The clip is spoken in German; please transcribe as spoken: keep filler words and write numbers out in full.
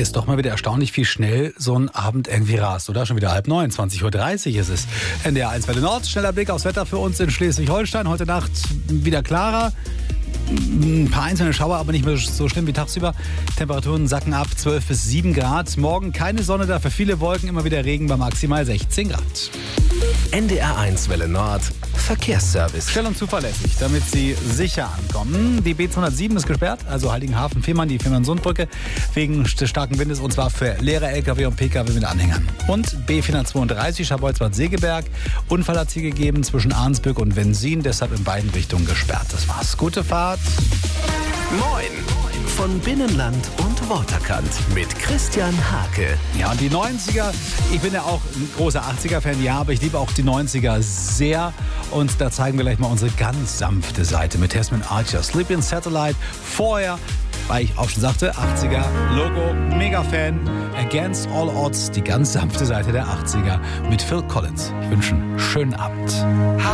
Ist doch mal wieder erstaunlich, wie schnell so ein Abend irgendwie rast, oder? Schon wieder halb neun, zwanzig Uhr dreißig ist es. N D R eins Welle Nord, schneller Blick aufs Wetter für uns in Schleswig-Holstein. Heute Nacht wieder klarer. Ein paar einzelne Schauer, aber nicht mehr so schlimm wie tagsüber. Temperaturen sacken ab zwölf bis sieben Grad. Morgen keine Sonne, dafür viele Wolken, immer wieder Regen bei maximal sechzehn Grad. N D R eins Welle Nord, Verkehrsservice. Schnell und zuverlässig, damit Sie sicher ankommen. Die B zweihundertsieben ist gesperrt, also Heiligenhafen-Fehmarn, die Fehmarn-Sundbrücke, wegen des starken Windes, und zwar für leere L K W und P K W mit Anhängern. Und B vierhundertzweiunddreißig, Scharbeutz-Bad Segeberg. Unfall hat sie gegeben zwischen Arnsburg und Wenzin, deshalb in beiden Richtungen gesperrt. Das war's. Gute Fahrt. Moin von Binnenland und Waterkant mit Christian Hake. Ja, und die neunziger, ich bin ja auch ein großer achtziger-Fan, ja, aber ich liebe auch die neunziger sehr. Und da zeigen wir gleich mal unsere ganz sanfte Seite mit Desmond Archer. Sleeping Satellite. Vorher, weil ich auch schon sagte, achtziger, Logo, Mega-Fan. Against All Odds, die ganz sanfte Seite der achtziger mit Phil Collins. Ich wünsche einen schönen Abend.